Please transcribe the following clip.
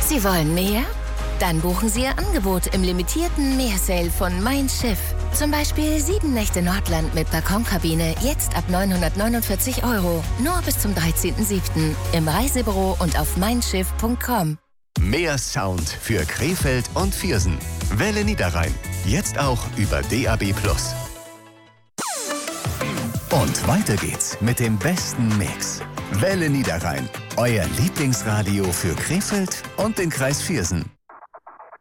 Sie wollen mehr? Dann buchen Sie Ihr Angebot im limitierten Meersale von Mein Schiff. Zum Beispiel 7 Nächte Nordland mit Balkonkabine, jetzt ab 949 €. Nur bis zum 13.07. im Reisebüro und auf meinschiff.com. Mehr Sound für Krefeld und Viersen. Welle Niederrhein. Jetzt auch über DAB+. Und weiter geht's mit dem besten Mix. Welle Niederrhein. Euer Lieblingsradio für Krefeld und den Kreis Viersen.